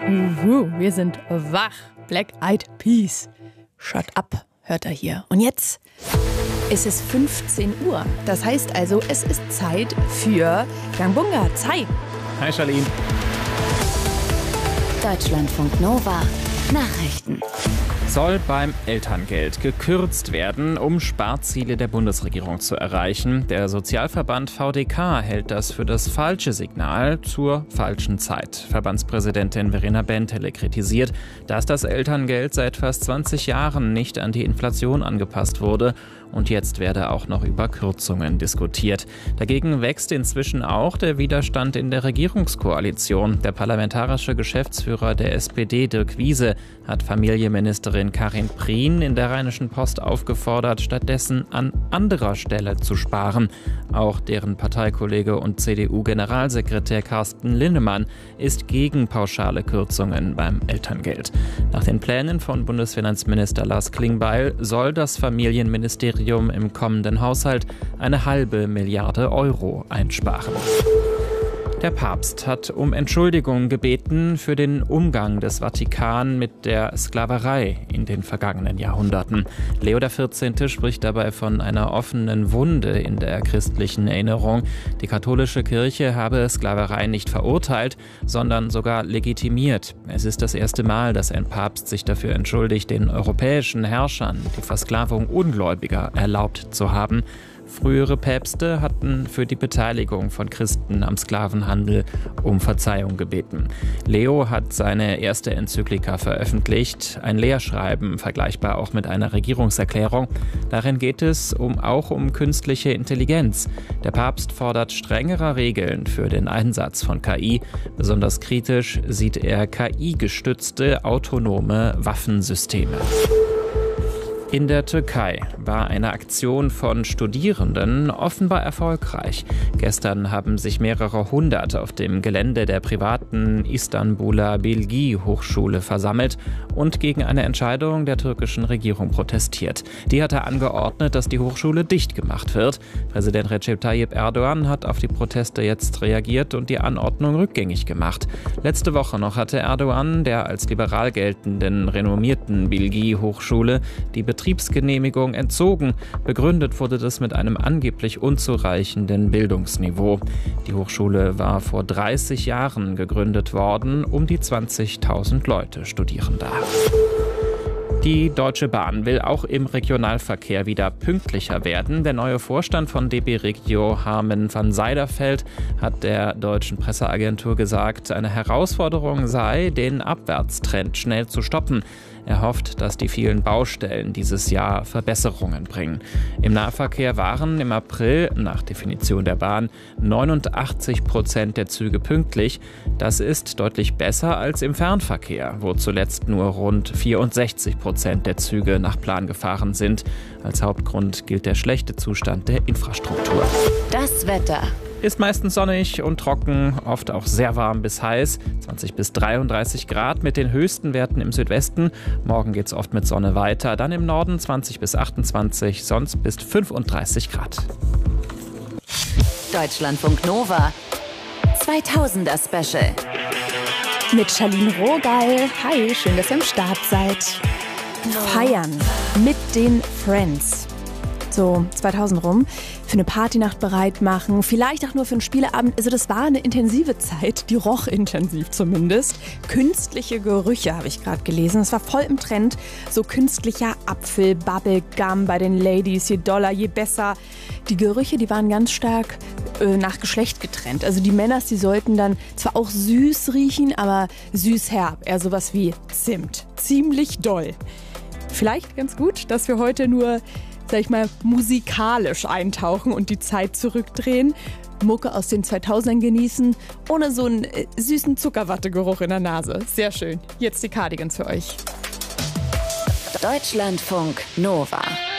Wir sind wach. Black Eyed Peas. Shut up, hört er hier. Und jetzt ist es 15 Uhr. Das heißt also, es ist Zeit für Gangbunga. Zeit. Hi, Charlene. Deutschlandfunk Nova. Nachrichten. Soll beim Elterngeld gekürzt werden, um Sparziele der Bundesregierung zu erreichen. Der Sozialverband VDK hält das für das falsche Signal zur falschen Zeit. Verbandspräsidentin Verena Bentele kritisiert, dass das Elterngeld seit fast 20 Jahren nicht an die Inflation angepasst wurde. Und jetzt werde auch noch über Kürzungen diskutiert. Dagegen wächst inzwischen auch der Widerstand in der Regierungskoalition. Der parlamentarische Geschäftsführer der SPD, Dirk Wiese, hat Familienministerin Karin Prien in der Rheinischen Post aufgefordert, stattdessen an anderer Stelle zu sparen. Auch deren Parteikollege und CDU-Generalsekretär Carsten Linnemann ist gegen pauschale Kürzungen beim Elterngeld. Nach den Plänen von Bundesfinanzminister Lars Klingbeil soll das Familienministerium im kommenden Haushalt 1,5 Milliarde Euro einsparen. Der Papst hat um Entschuldigung gebeten für den Umgang des Vatikan mit der Sklaverei in den vergangenen Jahrhunderten. Leo XIV. Spricht dabei von einer offenen Wunde in der christlichen Erinnerung. Die katholische Kirche habe Sklaverei nicht verurteilt, sondern sogar legitimiert. Es ist das erste Mal, dass ein Papst sich dafür entschuldigt, den europäischen Herrschern die Versklavung Ungläubiger erlaubt zu haben. Frühere Päpste hatten für die Beteiligung von Christen am Sklavenhandel um Verzeihung gebeten. Leo hat seine erste Enzyklika veröffentlicht, ein Lehrschreiben, vergleichbar auch mit einer Regierungserklärung. Darin geht es auch um künstliche Intelligenz. Der Papst fordert strengere Regeln für den Einsatz von KI. Besonders kritisch sieht er KI-gestützte autonome Waffensysteme. In der Türkei war eine Aktion von Studierenden offenbar erfolgreich. Gestern haben sich mehrere hundert auf dem Gelände der privaten Istanbuler Bilgi-Hochschule versammelt und gegen eine Entscheidung der türkischen Regierung protestiert. Die hatte angeordnet, dass die Hochschule dicht gemacht wird. Präsident Recep Tayyip Erdogan hat auf die Proteste jetzt reagiert und die Anordnung rückgängig gemacht. Letzte Woche noch hatte Erdogan der als liberal geltenden renommierten Bilgi-Hochschule die Betriebsgenehmigung entzogen. Begründet wurde das mit einem angeblich unzureichenden Bildungsniveau. Die Hochschule war vor 30 Jahren gegründet worden. Um die 20.000 Leute studieren da. Die Deutsche Bahn will auch im Regionalverkehr wieder pünktlicher werden. Der neue Vorstand von DB Regio, Harmen van Seiderfeld, hat der deutschen Presseagentur gesagt, eine Herausforderung sei, den Abwärtstrend schnell zu stoppen. Er hofft, dass die vielen Baustellen dieses Jahr Verbesserungen bringen. Im Nahverkehr waren im April, nach Definition der Bahn, 89% der Züge pünktlich. Das ist deutlich besser als im Fernverkehr, wo zuletzt nur rund 64% der Züge nach Plan gefahren sind. Als Hauptgrund gilt der schlechte Zustand der Infrastruktur. Das Wetter. Ist meistens sonnig und trocken, oft auch sehr warm bis heiß, 20 bis 33 Grad mit den höchsten Werten im Südwesten. Morgen geht's oft mit Sonne weiter, dann im Norden 20 bis 28, sonst bis 35 Grad. Deutschlandfunk Nova 2000er Special. Mit Charlene Rogal. Hi, schön, dass ihr am Start seid. Feiern mit den Friends. So 2000 rum, für eine Partynacht bereit machen, vielleicht auch nur für einen Spieleabend. Also das war eine intensive Zeit, die roch intensiv zumindest. Künstliche Gerüche habe ich gerade gelesen. Es war voll im Trend. So künstlicher Apfel, Bubblegum bei den Ladies, je doller, je besser. Die Gerüche, die waren ganz stark nach Geschlecht getrennt. Also die Männer, die sollten dann zwar auch süß riechen, aber süß-herb. Eher sowas wie Zimt. Ziemlich doll. Vielleicht ganz gut, dass wir heute nur, sag ich mal, musikalisch eintauchen und die Zeit zurückdrehen, Mucke aus den 2000ern genießen, ohne so einen süßen Zuckerwattegeruch in der Nase. Sehr schön. Jetzt die Cardigans für euch. Deutschlandfunk Nova.